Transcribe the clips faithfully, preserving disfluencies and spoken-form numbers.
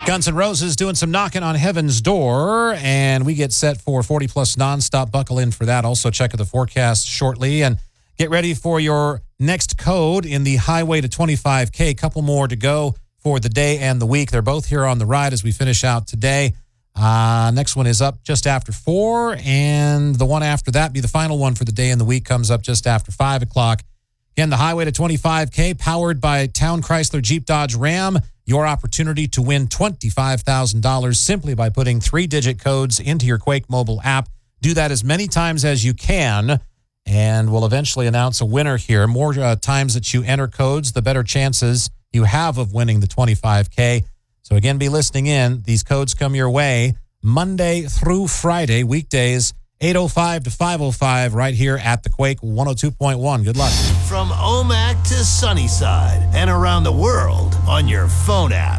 Guns N' Roses doing some knocking on heaven's door, and we get set for forty plus nonstop. Buckle in for that. Also check out the forecast shortly and get ready for your next code in the Highway to twenty-five K. A couple more to go for the day and the week. They're both here on the ride as we finish out today. Uh, next one is up just after four, and the one after that, be the final one for the day and the week, comes up just after five o'clock. Again, the Highway to twenty-five K, powered by Town Chrysler Jeep Dodge Ram. Your opportunity to win twenty-five thousand dollars simply by putting three-digit codes into your Quake mobile app. Do that as many times as you can, and we'll eventually announce a winner here. More uh, times that you enter codes, the better chances you have of winning the twenty-five K. So again, be listening in. These codes come your way Monday through Friday, weekdays, eight oh five to five oh five, right here at the Quake one oh two point one. Good luck. From Omak to Sunnyside and around the world on your phone app.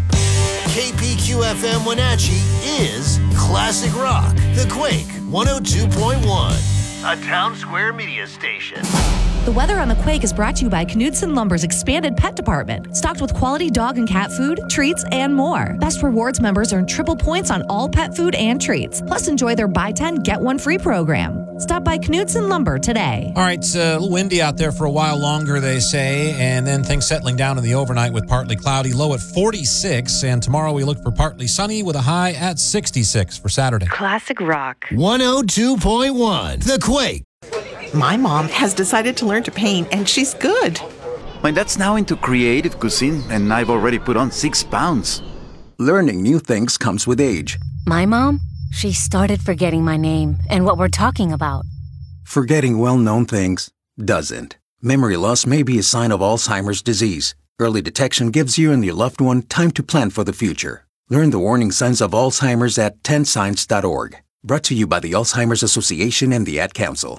K P Q F M Wenatchee is Classic Rock, the Quake one oh two point one, a Town Square media station. The weather on the Quake is brought to you by Knudsen Lumber's expanded pet department, stocked with quality dog and cat food, treats, and more. Best Rewards members earn triple points on all pet food and treats. Plus, enjoy their buy ten, get one free program. Stop by Knudsen Lumber today. All right, it's a little windy out there for a while longer, they say, and then things settling down in the overnight with partly cloudy, low at forty-six, and tomorrow we look for partly sunny with a high at sixty-six for Saturday. Classic Rock. one oh two point one, The Quake. My mom has decided to learn to paint, and she's good. My dad's now into creative cuisine, and I've already put on six pounds. Learning new things comes with age. My mom, she started forgetting my name and what we're talking about. Forgetting well-known things doesn't. Memory loss may be a sign of Alzheimer's disease. Early detection gives you and your loved one time to plan for the future. Learn the warning signs of Alzheimer's at ten signs dot org. Brought to you by the Alzheimer's Association and the Ad Council.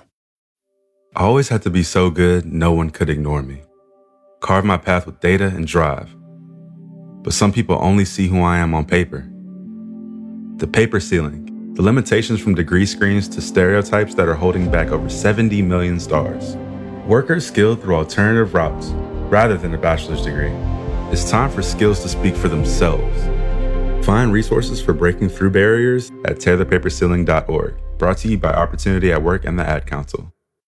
I always had to be so good, no one could ignore me. Carve my path with data and drive. But some people only see who I am on paper. The paper ceiling, the limitations from degree screens to stereotypes that are holding back over seventy million stars. Workers skilled through alternative routes rather than a bachelor's degree. It's time for skills to speak for themselves. Find resources for breaking through barriers at tear the paper ceiling dot org. Brought to you by Opportunity at Work and the Ad Council.